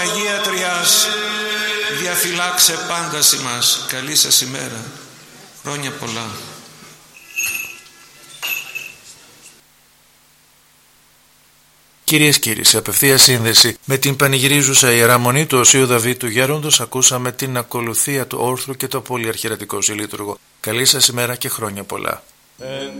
Αγία Τριάς, διαφυλάξε πάντας ημάς. Καλή σας ημέρα. Χρόνια πολλά. Κυρίες και κύριοι, σε απευθεία σύνδεση με την πανηγυρίζουσα Ιερά Μονή του Οσίου Δαβίδ του Γέροντος, ακούσαμε την ακολουθία του όρθρου και το πολυαρχιερατικό συλλήτουργο. Καλή σας ημέρα και χρόνια πολλά.